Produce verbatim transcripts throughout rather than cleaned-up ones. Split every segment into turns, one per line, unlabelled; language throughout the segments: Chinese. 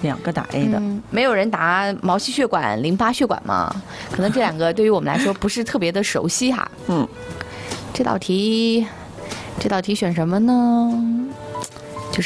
两个打 A 的、
嗯，没有人答毛细血管、淋巴血管吗？可能这两个对于我们来说不是特别的熟悉哈。
嗯，
这道题，这道题选什么呢？就是、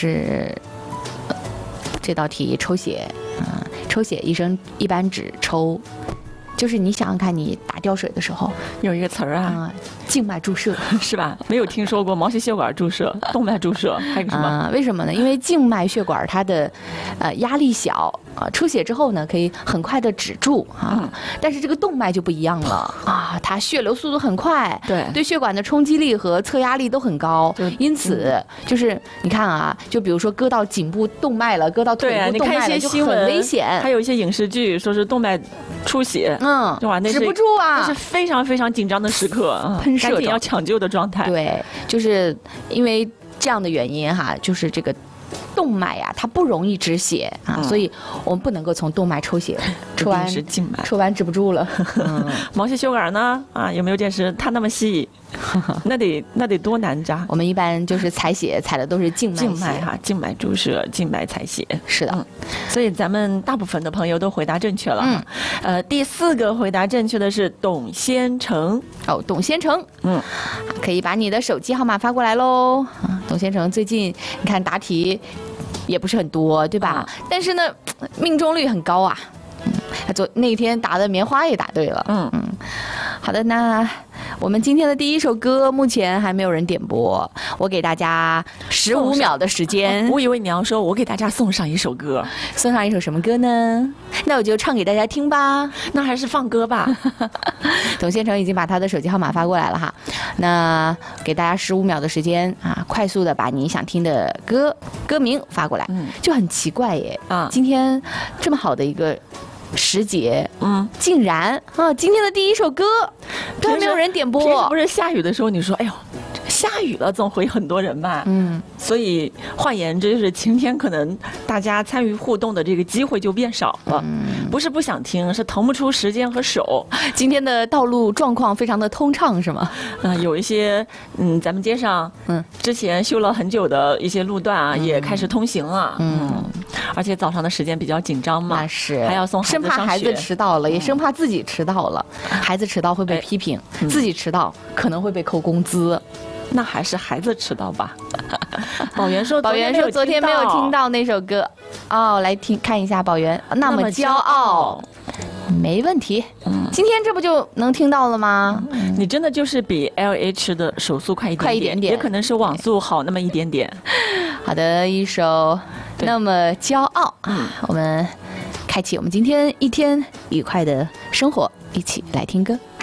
呃、这道题抽血，嗯、呃，抽血医生一般只抽。就是你想想看，你打吊水的时候
有一个词儿啊、
呃，静脉注射
是吧？没有听说过毛细血管注射、动脉注射，还有什么、
呃？为什么呢？因为静脉血管它的呃压力小啊、呃，出血之后呢可以很快的止住啊、嗯，但是这个动脉就不一样了啊，它血流速度很快，
对，
对血管的冲击力和测压力都很高，因此、嗯、就是你看啊，就比如说割到颈部动脉了，割到腿部动脉了，就很危险。
还有一些影视剧说是动脉出血。
嗯，
哇，那
止不住啊，
那是非常非常紧张的时刻，
喷射
赶紧要抢救的状态。
对，就是因为这样的原因哈，就是这个动脉呀、啊，它不容易止血啊、嗯，所以我们不能够从动脉抽血，抽完
是静脉，
抽完止不住了。
嗯、毛细血管呢？啊，有没有见识？它那么细。那得那得多难扎！
我们一般就是采血，采的都是静脉血，
静脉哈，静脉注射，静脉采血。
是的、嗯，
所以咱们大部分的朋友都回答正确了。嗯，呃，第四个回答正确的是董先成。
哦，董先成，
嗯，
可以把你的手机号码发过来喽。啊，董先成最近你看答题也不是很多，对吧？嗯、但是呢，命中率很高啊。嗯，他昨那天答的棉花也答对了。
嗯嗯，
好的，那我们今天的第一首歌目前还没有人点播，我给大家十五秒的时间。
我以为你要说我给大家送上一首歌，
送上一首什么歌呢？那我就唱给大家听吧。
那还是放歌吧。
董先成已经把他的手机号码发过来了哈，那给大家十五秒的时间啊，快速的把你想听的歌歌名发过来。嗯，就很奇怪耶啊，今天这么好的一个时节，嗯，竟然啊，今天的第一首歌都还没有人点播。
平时不是下雨的时候，你说，哎呦，下雨了，总会很多人吧？嗯，所以换言之，就是晴天可能大家参与互动的这个机会就变少了。嗯，不是不想听，是腾不出时间和手。
今天的道路状况非常的通畅，是吗？
啊、呃，有一些，嗯，咱们街上，嗯，之前修了很久的一些路段啊，嗯、也开始通行了。嗯，嗯而且早上的时间比较紧张嘛，
那是
还要送孩子上学，
生怕孩子迟到了，也生怕自己迟到了。嗯、孩子迟到会被批评，哎、自己迟到可能会被扣工资。
那还是孩子迟到吧。宝源说，
宝源说昨天没有听到那首歌。哦，来听看一下宝源，那么骄傲。没问题，嗯，今天这不就能听到了吗？
嗯、你真的就是比 L H 的手速快一点点，
快一点点，
也可能是网速好那么一点点。
好的，一首那么骄傲，嗯，我们开启我们今天一天愉快的生活，一起来听歌。